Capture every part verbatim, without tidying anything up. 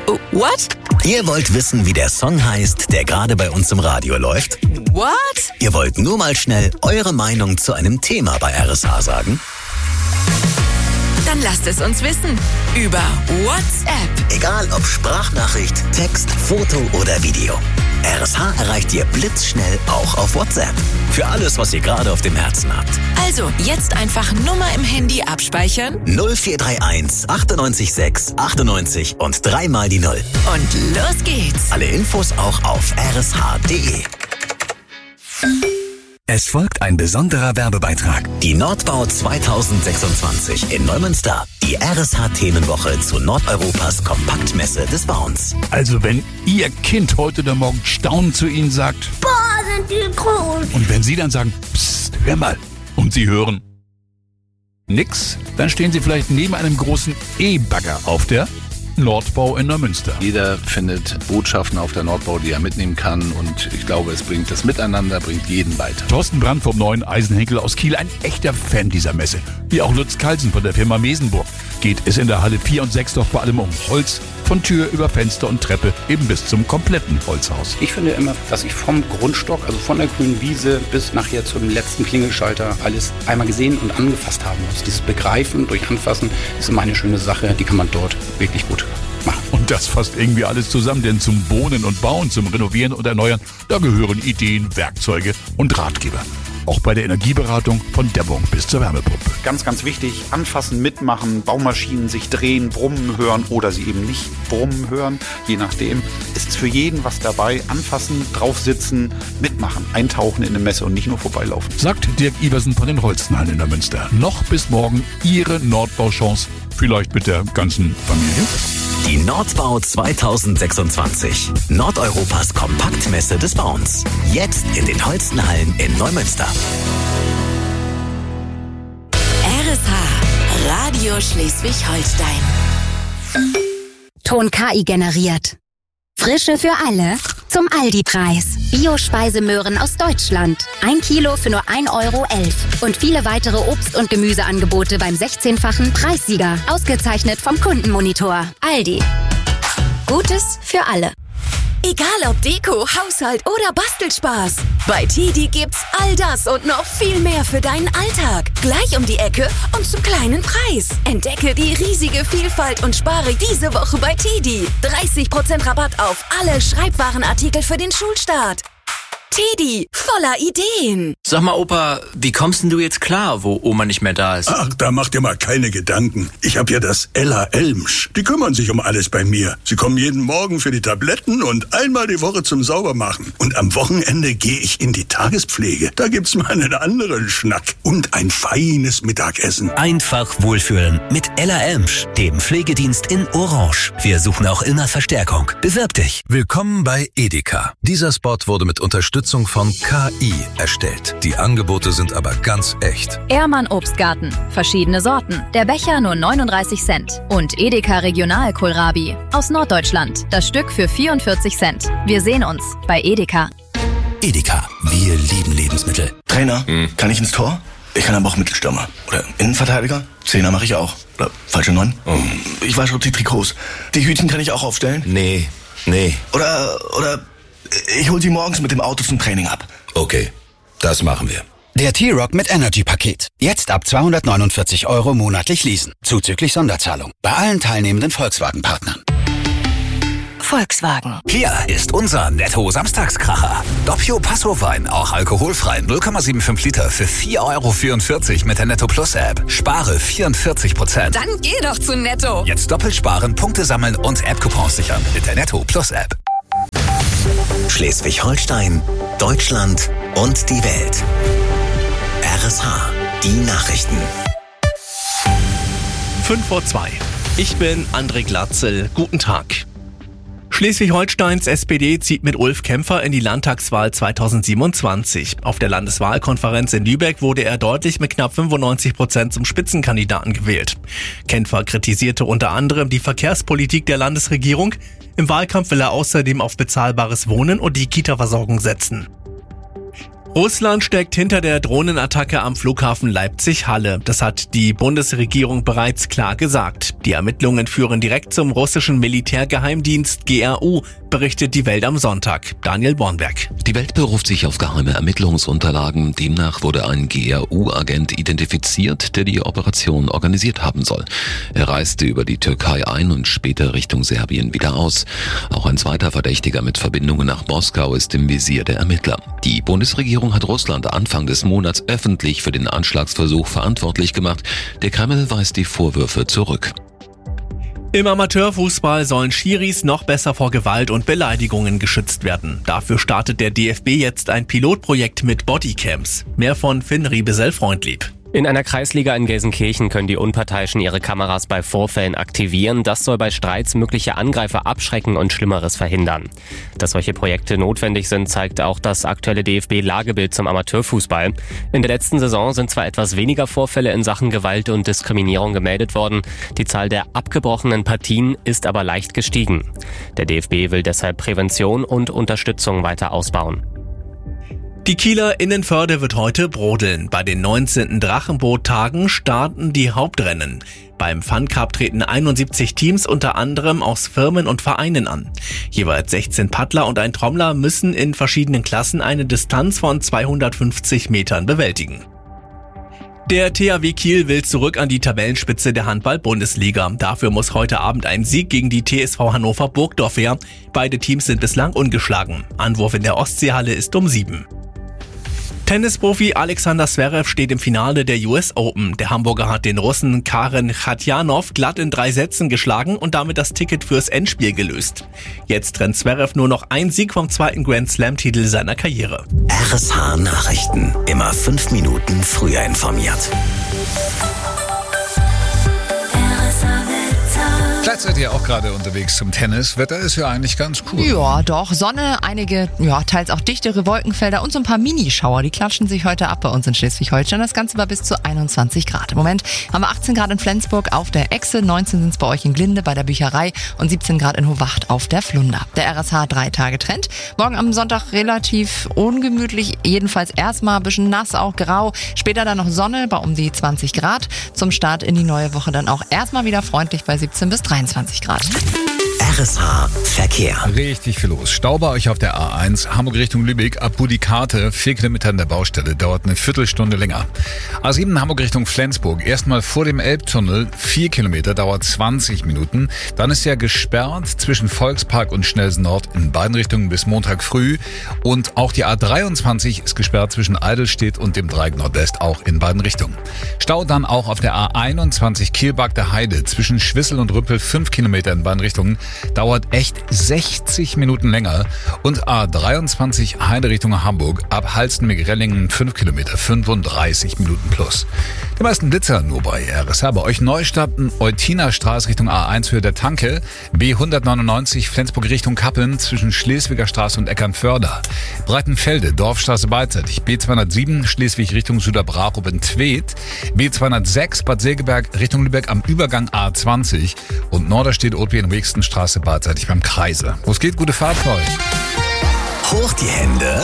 Uh, what? Ihr wollt wissen, wie der Song heißt, der gerade bei uns im Radio läuft? What? Ihr wollt nur mal schnell eure Meinung zu einem Thema bei R S H sagen? Dann lasst es uns wissen. Über WhatsApp. Egal ob Sprachnachricht, Text, Foto oder Video. R S H erreicht ihr blitzschnell auch auf WhatsApp. Für alles, was ihr gerade auf dem Herzen habt. Also, jetzt einfach Nummer im Handy abspeichern. null vier drei eins achtundneunzig sechs achtundneunzig und dreimal die Null. Und los geht's. Alle Infos auch auf r s h punkt d e. Es folgt ein besonderer Werbebeitrag. Die Nordbau zweitausendsechsundzwanzig in Neumünster. Die R S H-Themenwoche zu Nordeuropas Kompaktmesse des Bauens. Also wenn Ihr Kind heute oder morgen staunend zu Ihnen sagt, boah, sind die groß. Und wenn Sie dann sagen, psst, hör mal, und Sie hören nix, dann stehen Sie vielleicht neben einem großen E-Bagger auf der Nordbau in Neumünster. Jeder findet Botschaften auf der Nordbau, die er mitnehmen kann, und ich glaube, es bringt das Miteinander, bringt jeden weiter. Thorsten Brandt vom neuen Eisenhenkel aus Kiel, ein echter Fan dieser Messe. Wie auch Lutz Kalsen von der Firma Mesenburg geht es in der Halle vier und sechs doch vor allem um Holz, von Tür über Fenster und Treppe eben bis zum kompletten Holzhaus. Ich finde immer, dass ich vom Grundstock, also von der grünen Wiese bis nachher zum letzten Klingelschalter alles einmal gesehen und angefasst haben muss. Dieses Begreifen durch Anfassen ist immer eine schöne Sache, die kann man dort wirklich gut machen. Und das fasst irgendwie alles zusammen, denn zum Wohnen und Bauen, zum Renovieren und Erneuern, da gehören Ideen, Werkzeuge und Ratgeber. Auch bei der Energieberatung von Dämmung bis zur Wärmepumpe. Ganz, ganz wichtig, anfassen, mitmachen, Baumaschinen sich drehen, brummen hören oder sie eben nicht brummen hören. Je nachdem ist für jeden was dabei. Anfassen, draufsitzen, mitmachen, eintauchen in eine Messe und nicht nur vorbeilaufen. Sagt Dirk Iversen von den Holstenhallen in der Münster. Noch bis morgen Ihre Nordbauchance, vielleicht mit der ganzen Familie. Die Nordbau zweitausendsechsundzwanzig. Nordeuropas Kompaktmesse des Bauens. Jetzt in den Holstenhallen in Neumünster. R S H Radio Schleswig-Holstein. Ton K I generiert. Frische für alle zum Aldi-Preis. Bio-Speisemöhren aus Deutschland. Ein Kilo für nur ein Euro elf. Und viele weitere Obst- und Gemüseangebote beim sechzehnfachen Preissieger. Ausgezeichnet vom Kundenmonitor. Aldi. Gutes für alle. Egal ob Deko, Haushalt oder Bastelspaß. Bei Tidi gibt's all das und noch viel mehr für deinen Alltag. Gleich um die Ecke und zum kleinen Preis. Entdecke die riesige Vielfalt und spare diese Woche bei Tidi. dreißig Prozent Rabatt auf alle Schreibwarenartikel für den Schulstart. Tidi, voller Ideen. Sag mal, Opa, wie kommst denn du jetzt klar, wo Oma nicht mehr da ist? Ach, da mach dir mal keine Gedanken. Ich hab ja das Ella Elmsch. Die kümmern sich um alles bei mir. Sie kommen jeden Morgen für die Tabletten und einmal die Woche zum Saubermachen. Und am Wochenende gehe ich in die Tagespflege. Da gibt's mal einen anderen Schnack. Und ein feines Mittagessen. Einfach wohlfühlen mit Ella Elmsch, dem Pflegedienst in Orange. Wir suchen auch immer Verstärkung. Bewirb dich. Willkommen bei Edeka. Dieser Spot wurde mit Unterstützung von K I erstellt. Die Angebote sind aber ganz echt. Ehrmann Obstgarten. Verschiedene Sorten. Der Becher nur neununddreißig Cent. Und Edeka Regional Kohlrabi. Aus Norddeutschland. Das Stück für vierundvierzig Cent. Wir sehen uns bei Edeka. Edeka. Wir lieben Lebensmittel. Trainer, hm. kann ich ins Tor? Ich kann aber auch Mittelstürmer. Oder Innenverteidiger. Zehner mache ich auch. Oder falsche Neun. Oh. Ich wasche die Trikots. Die Hütchen kann ich auch aufstellen. Nee, nee. Oder, oder... Ich hol sie morgens mit dem Auto zum Training ab. Okay, das machen wir. Der T-Rock mit Energy-Paket. Jetzt ab zweihundertneunundvierzig Euro monatlich leasen. Zuzüglich Sonderzahlung. Bei allen teilnehmenden Volkswagen-Partnern. Volkswagen. Hier ist unser Netto-Samstagskracher. Doppio Passo-Wein, auch alkoholfrei, null Komma fünfundsiebzig Liter für vier Euro vierundvierzig mit der Netto Plus App. Spare vierundvierzig Prozent. Dann geh doch zu Netto. Jetzt doppelt sparen, Punkte sammeln und App-Coupons sichern mit der Netto Plus App. Schleswig-Holstein, Deutschland und die Welt. R S H, die Nachrichten. fünf vor zwei. Ich bin André Glatzel. Guten Tag. Schleswig-Holsteins S P D zieht mit Ulf Kämpfer in die Landtagswahl zweitausendsiebenundzwanzig. Auf der Landeswahlkonferenz in Lübeck wurde er deutlich mit knapp fünfundneunzig Prozent zum Spitzenkandidaten gewählt. Kämpfer kritisierte unter anderem die Verkehrspolitik der Landesregierung. Im Wahlkampf will er außerdem auf bezahlbares Wohnen und die Kita-Versorgung setzen. Russland steckt hinter der Drohnenattacke am Flughafen Leipzig-Halle. Das hat die Bundesregierung bereits klar gesagt. Die Ermittlungen führen direkt zum russischen Militärgeheimdienst G R U, berichtet die Welt am Sonntag. Daniel Bornberg. Die Welt beruft sich auf geheime Ermittlungsunterlagen. Demnach wurde ein G R U-Agent identifiziert, der die Operation organisiert haben soll. Er reiste über die Türkei ein und später Richtung Serbien wieder aus. Auch ein zweiter Verdächtiger mit Verbindungen nach Moskau ist im Visier der Ermittler. Die Bundesregierung hat Russland Anfang des Monats öffentlich für den Anschlagsversuch verantwortlich gemacht. Der Kreml weist die Vorwürfe zurück. Im Amateurfußball sollen Schiris noch besser vor Gewalt und Beleidigungen geschützt werden. Dafür startet der D F B jetzt ein Pilotprojekt mit Bodycams. Mehr von Finn Riebesell-Freundlieb. In einer Kreisliga in Gelsenkirchen können die Unparteiischen ihre Kameras bei Vorfällen aktivieren. Das soll bei Streits mögliche Angreifer abschrecken und Schlimmeres verhindern. Dass solche Projekte notwendig sind, zeigt auch das aktuelle D F B-Lagebild zum Amateurfußball. In der letzten Saison sind zwar etwas weniger Vorfälle in Sachen Gewalt und Diskriminierung gemeldet worden. Die Zahl der abgebrochenen Partien ist aber leicht gestiegen. Der D F B will deshalb Prävention und Unterstützung weiter ausbauen. Die Kieler Innenförde wird heute brodeln. Bei den neunzehnten Drachenboot-Tagen starten die Hauptrennen. Beim Fun Cup treten einundsiebzig Teams unter anderem aus Firmen und Vereinen an. Jeweils sechzehn Paddler und ein Trommler müssen in verschiedenen Klassen eine Distanz von zweihundertfünfzig Metern bewältigen. Der T H W Kiel will zurück an die Tabellenspitze der Handball-Bundesliga. Dafür muss heute Abend ein Sieg gegen die T S V Hannover Burgdorf her. Beide Teams sind bislang ungeschlagen. Anwurf in der Ostseehalle ist um sieben. Tennisprofi Alexander Zverev steht im Finale der U S Open. Der Hamburger hat den Russen Karen Khachanov glatt in drei Sätzen geschlagen und damit das Ticket fürs Endspiel gelöst. Jetzt trennt Zverev nur noch ein Sieg vom zweiten Grand Slam-Titel seiner Karriere. R S H Nachrichten. Immer fünf Minuten früher informiert. Vielleicht seid ihr auch gerade unterwegs zum Tennis. Wetter ist ja eigentlich ganz cool. Ja, doch. Sonne, einige, ja, teils auch dichtere Wolkenfelder und so ein paar Minischauer. Die klatschen sich heute ab bei uns in Schleswig-Holstein. Das Ganze war bis zu einundzwanzig Grad. Im Moment haben wir achtzehn Grad in Flensburg auf der Echse, neunzehn sind es bei euch in Glinde bei der Bücherei und siebzehn Grad in Hohwacht auf der Flunder. Der R S H drei Tage Trend. Morgen am Sonntag relativ ungemütlich. Jedenfalls erstmal ein bisschen nass, auch grau. Später dann noch Sonne bei um die zwanzig Grad. Zum Start in die neue Woche dann auch erstmal wieder freundlich bei siebzehn bis dreiundzwanzig Grad. R S H Verkehr. Richtig viel los. Stau bei euch auf der A eins, Hamburg Richtung Lübeck, ab Budikate, vier Kilometer an der Baustelle, dauert eine Viertelstunde länger. A sieben Hamburg Richtung Flensburg, erstmal vor dem Elbtunnel, vier Kilometer, dauert zwanzig Minuten. Dann ist ja gesperrt zwischen Volkspark und Schnellsen Nord in beiden Richtungen bis Montag früh. Und auch die A dreiundzwanzig ist gesperrt zwischen Eidelstedt und dem Dreieck Nordwest, auch in beiden Richtungen. Stau dann auch auf der A einundzwanzig Kielbach der Heide, zwischen Schwissel und Rüppel, fünf Kilometer in beiden Richtungen. Dauert echt sechzig Minuten länger. Und A dreiundzwanzig Heide Richtung Hamburg, ab Halstenberg-Rellingen fünf Kilometer, fünfunddreißig Minuten plus. Die meisten Blitzer nur bei R S H. Bei euch Neustadt, Eutiner Straße Richtung A eins Höhe der Tanke, B hundertneunundneunzig Flensburg Richtung Kappeln zwischen Schleswiger Straße und Eckernförde. Breitenfelde, Dorfstraße beidseitig, B zweihundertsieben Schleswig Richtung Süderbrarup in Tweed, B zweihundertsechs Bad Segeberg Richtung Lübeck am Übergang A zwanzig und Norderstedt O P in Straße beidseitig beim Kreise. Wo es geht, gute Fahrt für euch. Hoch die Hände.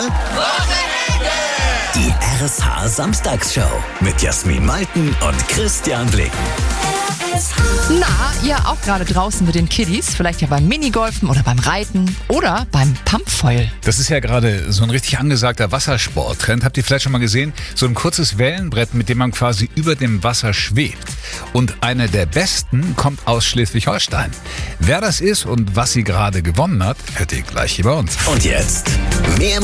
Die R S H Samstagsshow mit Jasmin Malten und Christian Blicken. Na, ihr auch gerade draußen mit den Kiddies, vielleicht ja beim Minigolfen oder beim Reiten oder beim Pumpfoil. Das ist ja gerade so ein richtig angesagter Wassersporttrend. Habt ihr vielleicht schon mal gesehen? So ein kurzes Wellenbrett, mit dem man quasi über dem Wasser schwebt. Und eine der besten kommt aus Schleswig-Holstein. Wer das ist und was sie gerade gewonnen hat, hört ihr gleich hier bei uns. Und jetzt mehr